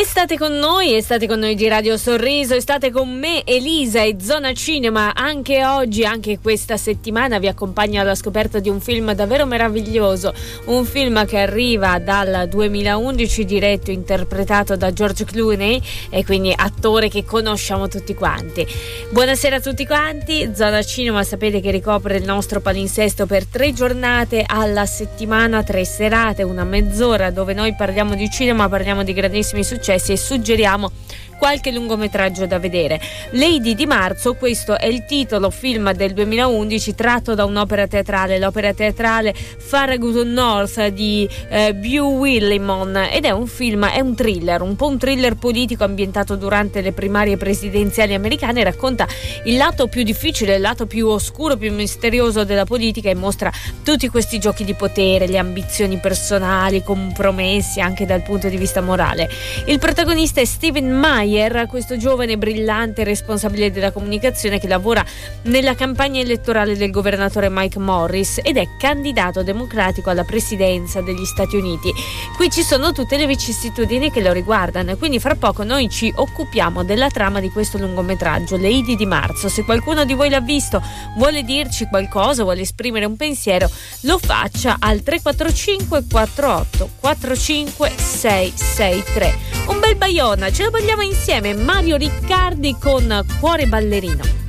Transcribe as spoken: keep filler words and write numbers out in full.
State con noi e state con noi di Radio Sorriso e state con me Elisa e Zona Cinema. Anche oggi, anche questa settimana vi accompagno alla scoperta di un film davvero meraviglioso, un film che arriva dal duemilaundici, diretto e interpretato da George Clooney, e quindi attore che conosciamo tutti quanti. Buonasera a tutti quanti. Zona Cinema sapete che ricopre il nostro palinsesto per tre giornate alla settimana, tre serate, una mezz'ora dove noi parliamo di cinema, parliamo di grandissimi successi e suggeriamo qualche lungometraggio da vedere. Lady di marzo, questo è il titolo, film del duemilaundici tratto da un'opera teatrale, l'opera teatrale Farragut North di eh, Bew Willimon, ed è un film, è un thriller, un po' un thriller politico ambientato durante le primarie presidenziali americane. Racconta il lato più difficile, il lato più oscuro, più misterioso della politica e mostra tutti questi giochi di potere, le ambizioni personali, compromessi anche dal punto di vista morale. Il protagonista è Stephen Meyer, questo giovane brillante responsabile della comunicazione che lavora nella campagna elettorale del governatore Mike Morris ed è candidato democratico alla presidenza degli Stati Uniti. Qui ci sono tutte le vicissitudini che lo riguardano e quindi fra poco noi ci occupiamo della trama di questo lungometraggio, Lady di marzo. Se qualcuno di voi l'ha visto, vuole dirci qualcosa, vuole esprimere un pensiero, lo faccia al tre quattro cinque quattro otto quattro cinque sei sei tre. Un bel Baiona, ce lo balliamo insieme, Mario Riccardi con Cuore ballerino.